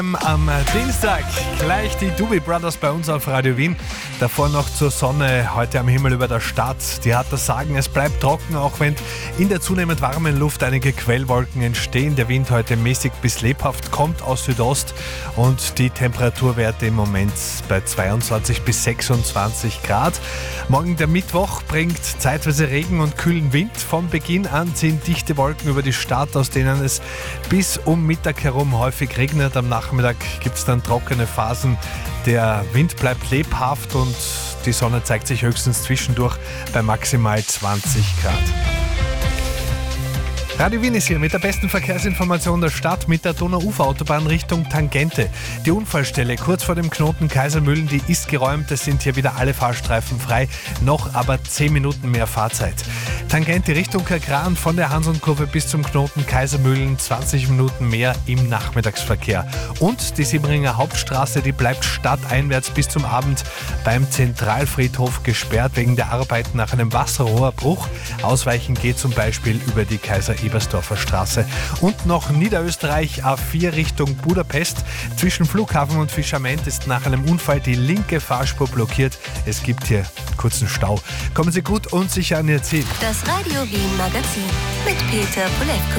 Am Dienstag gleich die Doobie Brothers bei uns auf Radio Wien. Davor noch zur Sonne, heute am Himmel über der Stadt. Die hat das Sagen, es bleibt trocken, auch wenn in der zunehmend warmen Luft einige Quellwolken entstehen. Der Wind heute mäßig bis lebhaft, kommt aus Südost und die Temperaturwerte im Moment bei 22 bis 26 Grad. Morgen der Mittwoch bringt zeitweise Regen und kühlen Wind. Von Beginn an ziehen dichte Wolken über die Stadt, aus denen es bis um Mittag herum häufig regnet. Am Nachmittag gibt es dann trockene Phasen. Der Wind bleibt lebhaft und die Sonne zeigt sich höchstens zwischendurch bei maximal 20 Grad. Radio Wien ist hier mit der besten Verkehrsinformation der Stadt mit der Donau-Ufer-Autobahn Richtung Tangente. Die Unfallstelle kurz vor dem Knoten Kaisermühlen, die ist geräumt. Es sind hier wieder alle Fahrstreifen frei, noch aber 10 Minuten mehr Fahrzeit. Tangente Richtung Kagran von der Hansonkurve bis zum Knoten Kaisermühlen 20 Minuten mehr im Nachmittagsverkehr. Und die Sieberinger Hauptstraße, die bleibt stadteinwärts bis zum Abend beim Zentralfriedhof gesperrt wegen der Arbeiten nach einem Wasserrohrbruch. Ausweichen geht zum Beispiel über die Kaiser-Ebersdorfer Straße. Und noch Niederösterreich A4 Richtung Budapest. Zwischen Flughafen und Fischament ist nach einem Unfall die linke Fahrspur blockiert. Es gibt hier kurzen Stau. Kommen Sie gut und sicher an Ihr Ziel. Das Radio Wien Magazin mit Peter Polewko.